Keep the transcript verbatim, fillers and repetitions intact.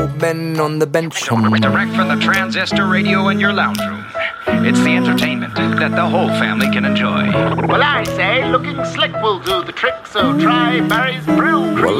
Ben on the bench. Direct from the transistor radio in your lounge room. It's the entertainment that the whole family can enjoy. Well, I say looking slick will do the trick, so try Barry's Brew. Well,